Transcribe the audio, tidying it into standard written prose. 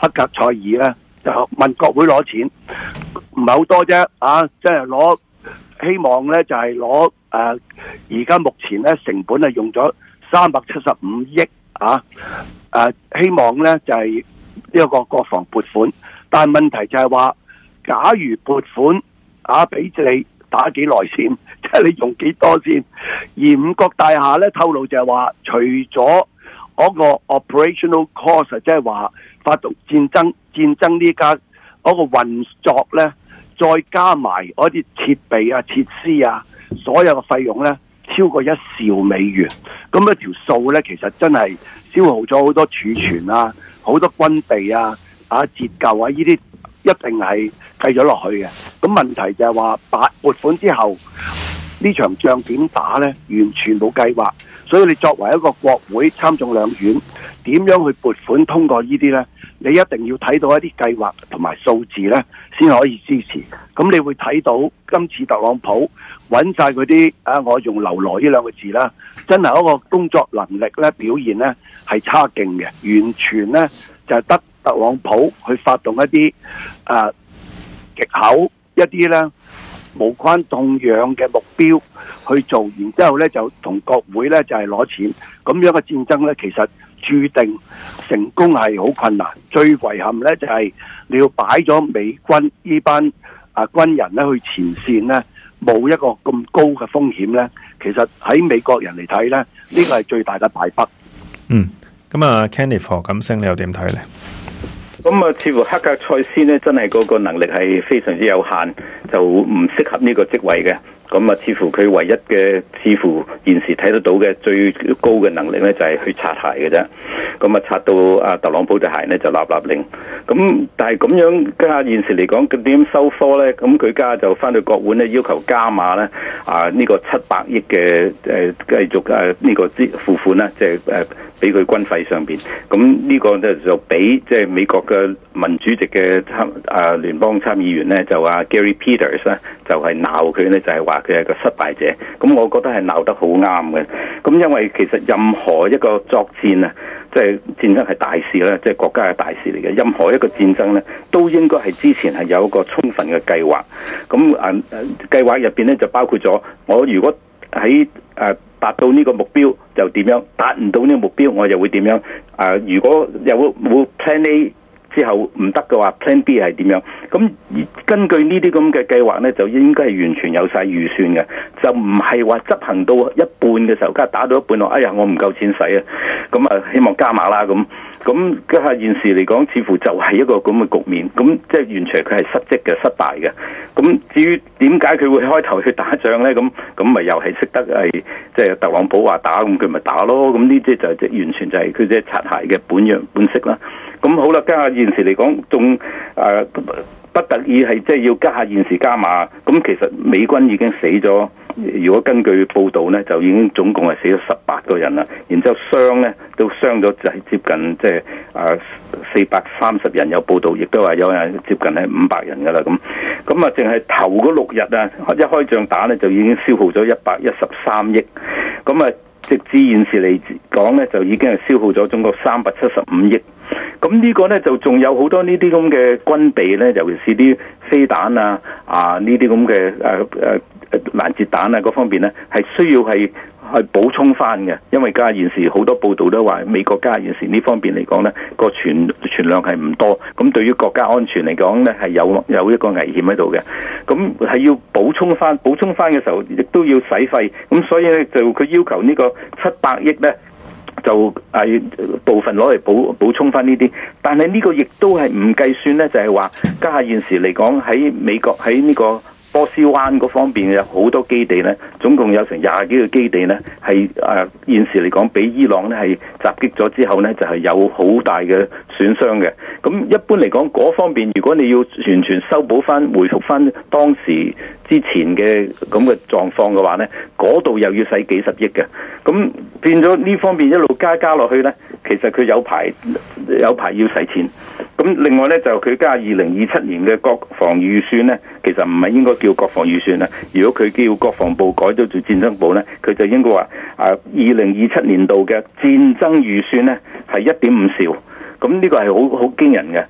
克格塞爾咧就問國會攞錢，唔係好多啫，即係攞希望咧就係攞而家目前咧成本係用咗375億希望咧就係呢個國防撥款，但係問題就係話，假如撥款俾你打幾耐先，即係你用幾多先？而五角大廈咧透露就係話，除咗嗰個 operational cost， 即係話發動戰爭呢家嗰個運作咧，再加埋嗰啲設備設施所有嘅費用咧，超過1兆美元。咁一條數咧，其實真係消耗咗好多儲存好多軍備折舊呢啲，一定係計咗落去嘅。咁問題就係話撥款之後呢場仗點打呢？完全冇計劃。所以你作為一個國會參眾兩院，點樣去撥款通過呢啲呢？你一定要睇到一啲計劃同埋數字呢，先可以支持。咁你會睇到今次特朗普揾晒嗰啲我用流來呢兩個字啦，真係一個工作能力呢，表現呢係差勁嘅，完全呢就係得特朗普去發動一啲藉口一啲呢無關痛癢嘅目標去做，然之後呢就同國會呢就係攞錢，咁樣嘅戰爭呢，其實注定成功係好困難。最遺憾呢就係你要擺咗美軍呢班軍人呢去前線呢，冇一個咁高嘅風險呢，其實喺美國人嚟睇呢，呢個係最大嘅敗筆。 咁Kenneth 何錦星你又點睇呢？ 咁似乎克格塞斯呢，真係嗰個能力係非常之有限，就唔適合呢個職位嘅。咁似乎佢唯一嘅，似乎現時睇得到嘅最高嘅能力呢，就係去擦鞋嘅啫。咁擦到特朗普隻鞋呢，就立令。咁但係咁樣家現時嚟講，佢點收科呢？咁佢家就翻到國會呢，要求加碼呢呢個700億嘅繼續呢個付款呢，即係俾佢軍費上邊。咁呢個呢，就俾即係美國嘅民主籍嘅聯邦參議員呢，就Gary Peters 呢，就係鬧佢呢，就係話佢係個失敗者。咁我覺得係鬧得好啱嘅。咁因為其實任何一個作戰即係戰爭係大事啦，即係國家嘅大事嚟嘅。任何一個戰爭呢，都應該係之前係有一個充分嘅計劃。咁計劃入邊呢，就包括咗我如果喺達到呢個目標就點樣，達唔到呢個目標我又會點樣。如果有冇 Plan A 之後唔得嘅話 ，Plan B 係點樣？咁根據呢啲咁嘅計劃呢，就應該係完全有晒預算嘅，就唔係話執行到一半嘅時候，家打到一半咯，哎呀我唔夠錢使啊，咁希望加碼啦咁。咁家下現時嚟講，似乎就係一個咁嘅局面，咁即係完全佢係失職嘅、失敗嘅。咁至於點解佢會開頭去打仗呢？咁咪又係識得係即係特朗普話打，咁佢咪打咯。咁呢啲就完全就係佢即係擦鞋嘅本色啦。咁好啦，家下現時嚟講，仲不得已係即係要加下現時加碼。咁其實美軍已經死咗，如果根據報道呢，就已經總共係死咗18個人啦。然之後傷呢都傷咗就係接近即係430人，有報道亦都話有人接近係500人噶啦。咁淨係頭嗰6日一開仗打呢，就已經消耗咗113億。咁直至現時嚟講呢，就已經係消耗咗總共375億。咁呢個呢，就仲有好多呢啲咁嘅軍備呢，尤其是啲飛彈呢啲咁嘅攔截彈各方面呢，係需要係補充翻嘅。因為家現時好多報道都話美國家現時呢方面嚟講呢，個存量係唔多。咁對於國家安全嚟講呢，係有一個危險喺度嘅。咁係要補充翻嘅時候，亦都要使費。咁所以呢，就佢要求呢個700億呢，就部分攞嚟補充翻呢啲，但係呢個亦都係唔計算呢，就係話家下現時嚟講喺美國喺呢個波斯灣嗰方面有好多基地呢，總共有成20幾個基地呢，係現時嚟講俾伊朗呢係襲擊咗之後呢，就係有好大嘅損傷嘅。咁一般嚟講嗰方面，如果你要完全修補翻、回復翻當時之前嘅咁嘅狀況嘅話呢，嗰度又要使幾十億嘅。咁變咗呢方面一路加落去呢，其實佢有排要使錢。咁另外呢，就佢加2027年嘅國防預算呢，其實唔係應該叫國防預算啦。如果佢叫國防部改咗做戰爭部呢，佢就應該話2027年度嘅戰爭預算呢係1.5兆。咁呢個係好驚人嘅。